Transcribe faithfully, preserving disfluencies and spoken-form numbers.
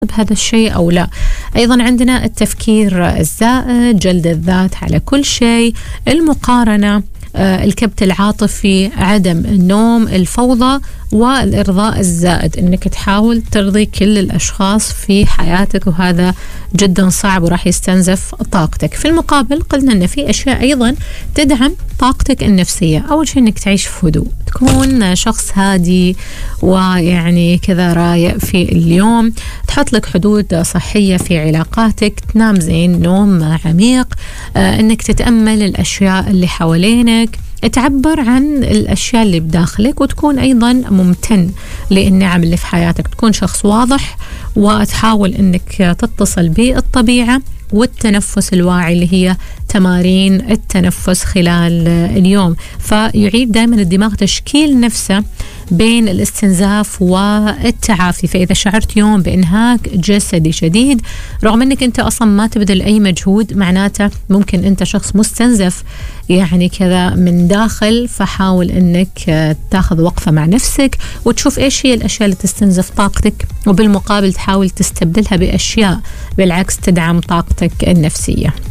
بهذا الشيء أو لا. أيضا عندنا التفكير الزائد، جلد الذات على كل شيء، المقارنة، آه، الكبت العاطفي، عدم النوم، الفوضى، والإرضاء الزائد، إنك تحاول ترضي كل الأشخاص في حياتك، وهذا جدا صعب وراح يستنزف طاقتك. في المقابل قلنا إن في أشياء أيضا تدعم طاقتك النفسية. أول شيء إنك تعيش في هدوء، تكون شخص هادي ويعني كذا رايق في اليوم، تحط لك حدود صحية في علاقاتك، تنام زين نوم عميق، آه إنك تتأمل الأشياء اللي حوالينك، تعبر عن الأشياء اللي بداخلك، وتكون أيضا ممتن للنعم اللي في حياتك، تكون شخص واضح، وتحاول أنك تتصل بالطبيعة والتنفس الواعي اللي هي تمارين التنفس خلال اليوم. فيعيد دائما الدماغ تشكيل نفسه بين الاستنزاف والتعافي. فإذا شعرت يوم بإنهاك جسدي شديد رغم أنك أنت أصلا ما تبذل أي مجهود، معناته ممكن أنت شخص مستنزف يعني كذا من داخل. فحاول أنك تاخذ وقفة مع نفسك وتشوف إيش هي الأشياء اللي تستنزف طاقتك، وبالمقابل تحاول تستبدلها بأشياء بالعكس تدعم طاقتك النفسية.